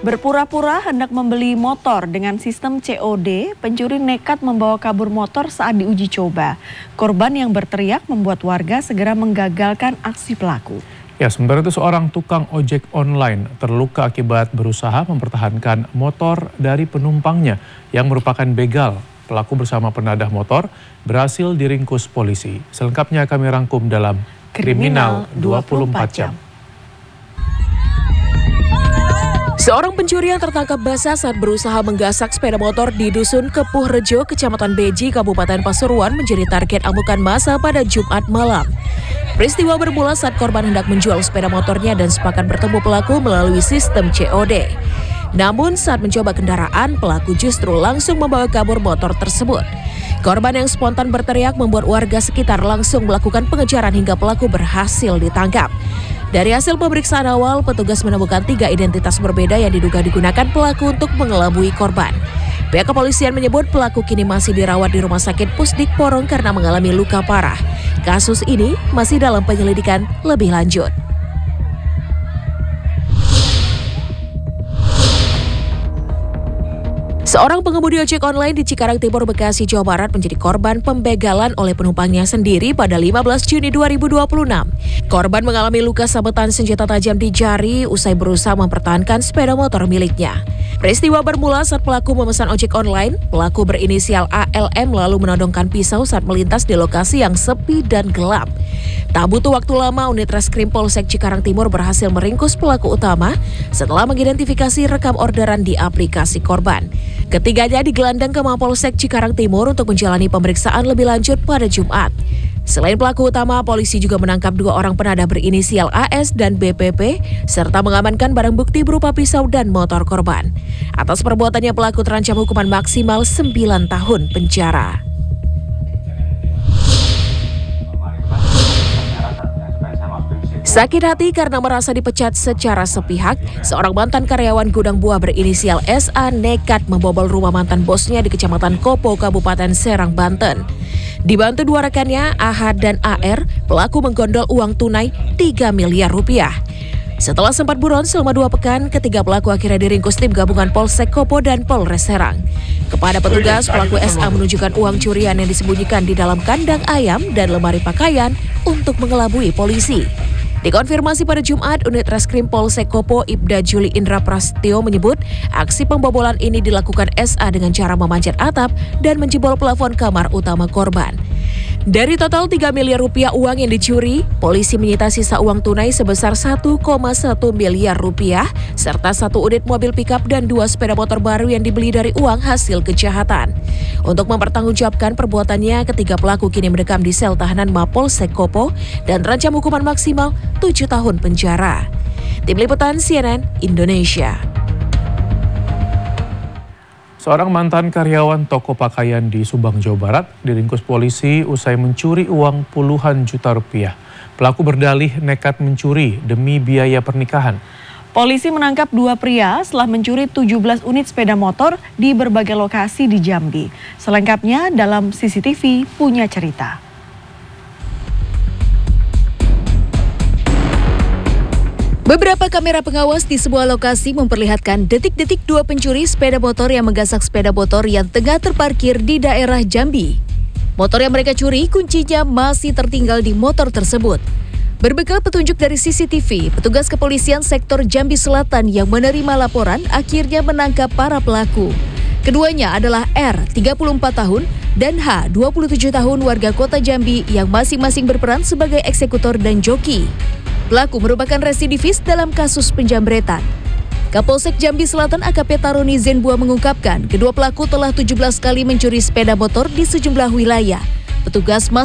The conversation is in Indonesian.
Berpura-pura hendak membeli motor dengan sistem COD, pencuri nekat membawa kabur motor saat diuji coba. Korban yang berteriak membuat warga segera menggagalkan aksi pelaku. Ya, sementara itu seorang tukang ojek online terluka akibat berusaha mempertahankan motor dari penumpangnya yang merupakan begal. Pelaku bersama penadah motor berhasil diringkus polisi. Selengkapnya kami rangkum dalam Kriminal 24 Jam. Seorang pencuri yang tertangkap basah saat berusaha menggasak sepeda motor di Dusun Kepuh Rejo, Kecamatan Beji, Kabupaten Pasuruan menjadi target amukan massa pada Jumat malam. Peristiwa bermula saat korban hendak menjual sepeda motornya dan sepakat bertemu pelaku melalui sistem COD. Namun saat mencoba kendaraan, pelaku justru langsung membawa kabur motor tersebut. Korban yang spontan berteriak membuat warga sekitar langsung melakukan pengejaran hingga pelaku berhasil ditangkap. Dari hasil pemeriksaan awal, petugas menemukan 3 identitas berbeda yang diduga digunakan pelaku untuk mengelabui korban. Pihak kepolisian menyebut pelaku kini masih dirawat di Rumah Sakit Pusdik Porong karena mengalami luka parah. Kasus ini masih dalam penyelidikan lebih lanjut. Seorang pengemudi ojek online di Cikarang Timur, Bekasi, Jawa Barat menjadi korban pembegalan oleh penumpangnya sendiri pada 15 Juni 2026. Korban mengalami luka sabetan senjata tajam di jari usai berusaha mempertahankan sepeda motor miliknya. Peristiwa bermula saat pelaku memesan ojek online. Pelaku berinisial ALM lalu menodongkan pisau saat melintas di lokasi yang sepi dan gelap. Tak butuh waktu lama, unit Reskrim Polsek Cikarang Timur berhasil meringkus pelaku utama setelah mengidentifikasi rekam orderan di aplikasi korban. Ketiganya digelandang ke Mapolsek Cikarang Timur untuk menjalani pemeriksaan lebih lanjut pada Jumat. Selain pelaku utama, polisi juga menangkap 2 orang penadah berinisial AS dan BPP, serta mengamankan barang bukti berupa pisau dan motor korban. Atas perbuatannya, pelaku terancam hukuman maksimal 9 tahun penjara. Sakit hati karena merasa dipecat secara sepihak, seorang mantan karyawan gudang buah berinisial SA nekat membobol rumah mantan bosnya di Kecamatan Kopo, Kabupaten Serang, Banten. Dibantu 2 rekannya, AH dan AR, pelaku menggondol uang tunai 3 miliar rupiah. Setelah sempat buron selama 2 pekan, ketiga pelaku akhirnya diringkus tim gabungan Polsek Kopo dan Polres Serang. Kepada petugas, pelaku SA menunjukkan uang curian yang disembunyikan di dalam kandang ayam dan lemari pakaian untuk mengelabui polisi. Dikonfirmasi pada Jumat, unit Reskrim Polsek Kopo Ibda Juli Indra Prastio menyebut aksi pembobolan ini dilakukan SA dengan cara memanjat atap dan menjebol plafon kamar utama korban. Dari total 3 miliar rupiah uang yang dicuri, polisi menyita sisa uang tunai sebesar 1,1 miliar rupiah serta 1 unit mobil pickup dan 2 sepeda motor baru yang dibeli dari uang hasil kejahatan. Untuk mempertanggungjawabkan perbuatannya, ketiga pelaku kini mendekam di sel tahanan Mapolsek Kopo dan terancam hukuman maksimal 7 tahun penjara. Tim Liputan CNN Indonesia. Seorang mantan karyawan toko pakaian di Subang, Jawa Barat diringkus polisi usai mencuri uang puluhan juta rupiah. Pelaku berdalih nekat mencuri demi biaya pernikahan. Polisi menangkap 2 pria setelah mencuri 17 unit sepeda motor di berbagai lokasi di Jambi. Selengkapnya dalam CCTV Punya Cerita. Beberapa kamera pengawas di sebuah lokasi memperlihatkan detik-detik 2 pencuri sepeda motor yang menggasak sepeda motor yang tengah terparkir di daerah Jambi. Motor yang mereka curi kuncinya masih tertinggal di motor tersebut. Berbekal petunjuk dari CCTV, petugas kepolisian sektor Jambi Selatan yang menerima laporan akhirnya menangkap para pelaku. Keduanya adalah R, 34 tahun, dan H, 27 tahun warga kota Jambi yang masing-masing berperan sebagai eksekutor dan joki. Pelaku merupakan residivis dalam kasus penjamretan. Kapolsek Jambi Selatan AKP Taruni Zenbua mengungkapkan kedua pelaku telah 17 kali mencuri sepeda motor di sejumlah wilayah. Petugas